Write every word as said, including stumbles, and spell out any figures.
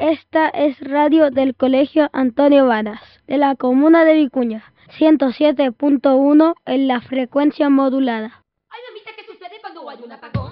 Esta es radio del Colegio Antonio Varas, de la comuna de Vicuña, ciento siete punto uno en la frecuencia modulada. Ay, mamita, ¿qué sucede cuando hay una